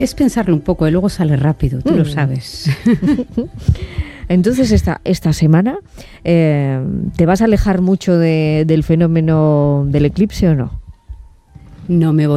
Es pensarlo un poco y luego sale rápido, tú lo sabes. Entonces esta semana, ¿te vas a alejar mucho del fenómeno del eclipse o no? No me voy